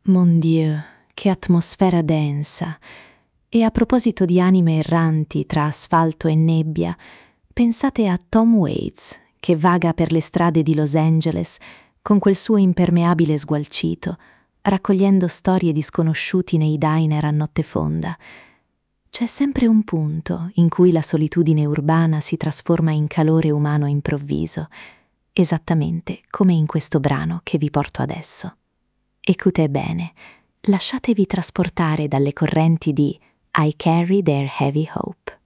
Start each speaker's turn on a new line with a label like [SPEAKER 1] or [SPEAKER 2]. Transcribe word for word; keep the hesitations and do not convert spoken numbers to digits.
[SPEAKER 1] Mon Dieu, che atmosfera densa! E a proposito di anime erranti tra asfalto e nebbia, pensate a Tom Waits, che vaga per le strade di Los Angeles con quel suo impermeabile sgualcito, raccogliendo storie di sconosciuti nei diner a notte fonda. C'è sempre un punto in cui la solitudine urbana si trasforma in calore umano improvviso, esattamente come in questo brano che vi porto adesso. Écoutez bene, lasciatevi trasportare dalle correnti di I Carry Their Heavy Hope.